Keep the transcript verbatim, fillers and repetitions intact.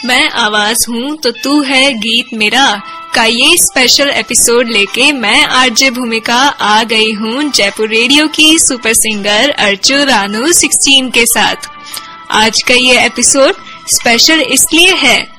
मैं आवाज हूँ तो तू है गीत मेरा का ये स्पेशल एपिसोड लेके मैं आरजे भूमिका आ गई हूँ जयपुर रेडियो की सुपर सिंगर अर्चू रानू सोलह के साथ। आज का ये एपिसोड स्पेशल इसलिए है